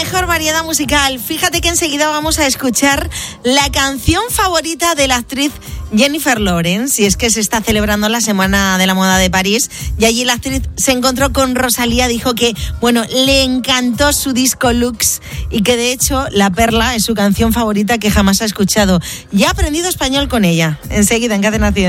mejor variedad musical. Fíjate que enseguida vamos a escuchar la canción favorita de la actriz Jennifer Lawrence, y es que se está celebrando la Semana de la Moda de París y allí la actriz se encontró con Rosalía, dijo que, le encantó su disco Lux y que de hecho La Perla es su canción favorita que jamás ha escuchado y ha aprendido español con ella. Enseguida en Cadena 100.